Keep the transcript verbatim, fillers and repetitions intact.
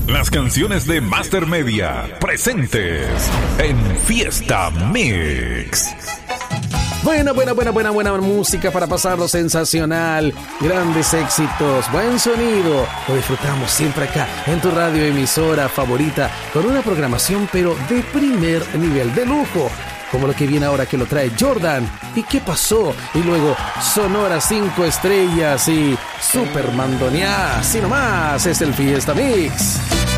Las canciones de Master Media presentes en Fiesta Mix. Buena, buena, buena, buena, buena música para pasarlo sensacional. Grandes éxitos, buen sonido. Lo disfrutamos siempre acá en tu radio emisora favorita con una programación pero de primer nivel, de lujo. Como lo que viene ahora que lo trae Jordan. ¿Y qué pasó? Y luego Sonora cinco estrellas y Super Mandoneá. Así nomás es el Fiesta Mix.